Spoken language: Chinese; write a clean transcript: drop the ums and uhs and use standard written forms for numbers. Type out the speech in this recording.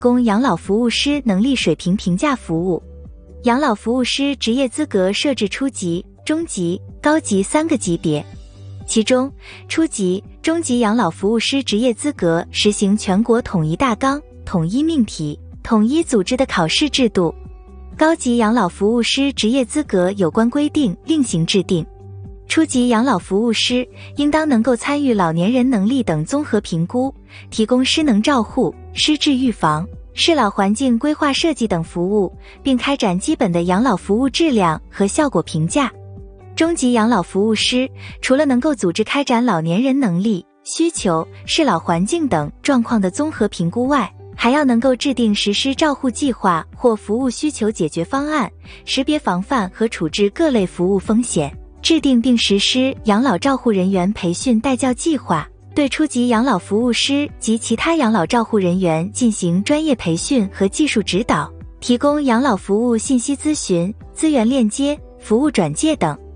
供养老服务师能力水平评价服务。养老服务师职业资格设置初级、中级、高级3个级别，其中初级、中级养老服务师职业资格实行全国统一大纲、统一命题、统一组织的考试制度。高级养老服务师职业资格有关规定另行制定。初级养老服务师应当能够参与老年人能力等综合评估，提供失能照护、失智预防、适老环境规划设计等服务，并开展基本的养老服务质量和效果评价。中级养老服务师除了能够组织开展老年人能力、需求、适老环境等状况的综合评估外，还要能够制定实施照护计划或服务需求解决方案，识别防范和处置各类服务风险，制定并实施养老照护人员培训带教计划，对初级养老服务师及其他养老照护人员进行专业培训和技术指导，提供养老服务信息咨询、资源链接、服务转介等。